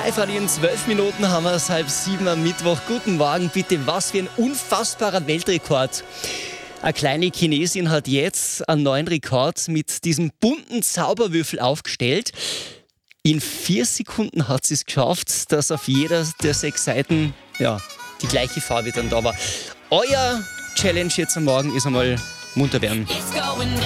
Live-Radio in 12 Minuten haben wir es 6:30 am Mittwoch. Guten Morgen, bitte. Was für ein unfassbarer Weltrekord. Eine kleine Chinesin hat jetzt einen neuen Rekord mit diesem bunten Zauberwürfel aufgestellt. In 4 Sekunden hat sie es geschafft, dass auf jeder der 6 Seiten die gleiche Farbe dann da war. Euer Challenge jetzt am Morgen ist einmal munter werden.